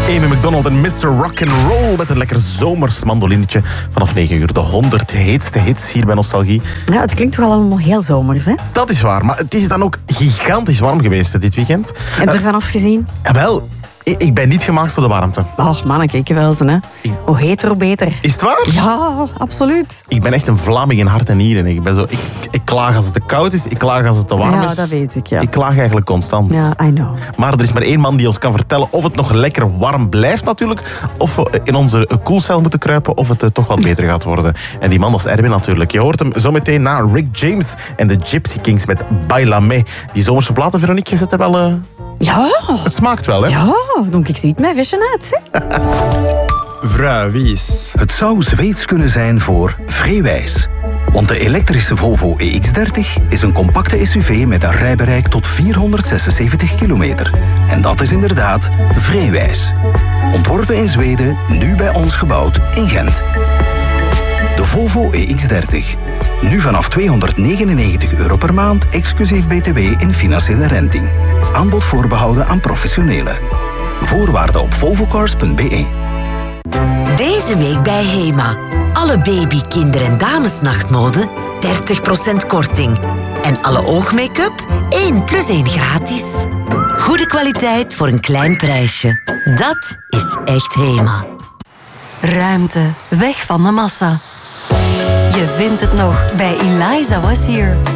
Amy McDonald en Mr. Rock'n'Roll met een lekker zomers mandolinetje. Vanaf 9 uur de 100 heetste hits hier bij Nostalgie. Ja, het klinkt toch allemaal heel zomers, hè? Dat is waar, maar het is dan ook gigantisch warm geweest dit weekend. Heb je ervan afgezien? Wel, ik ben niet gemaakt voor de warmte. Oh, manneke, ik wel eens, hè. Hoe heter, hoe beter. Is het waar? Ja, absoluut. Ik ben echt een Vlaming in hart en nieren. Ik klaag als het te koud is, ik klaag als het te warm is. Ja, dat weet ik, ja. Ik klaag eigenlijk constant. Ja, I know. Maar er is maar één man die ons kan vertellen of het nog lekker warm blijft natuurlijk. Of we in onze koelcel moeten kruipen of het toch wat beter gaat worden. En die man, dat is Erwin natuurlijk. Je hoort hem zo meteen na Rick James en de Gypsy Kings met Bailame. Die zomerse platen, Veronique, je zet er wel... Ja. Het smaakt wel, hè? Ja, doe ik zoiets met vision uit, hè. Vrouwies. Het zou Zweeds kunnen zijn voor Vreewijs. Want de elektrische Volvo EX30 is een compacte SUV met een rijbereik tot 476 kilometer. En dat is inderdaad Vreewijs. Ontworpen in Zweden, nu bij ons gebouwd in Gent. De Volvo EX30. Nu vanaf €299 per maand, exclusief BTW in financiële renting. Aanbod voorbehouden aan professionelen. Voorwaarden op volvocars.be. Deze week bij Hema. Alle baby, kinder- en damesnachtmode 30% korting. En alle oogmake-up 1+1 gratis. Goede kwaliteit voor een klein prijsje. Dat is echt Hema. Ruimte, weg van de massa. Je vindt het nog bij Eliza Was Here.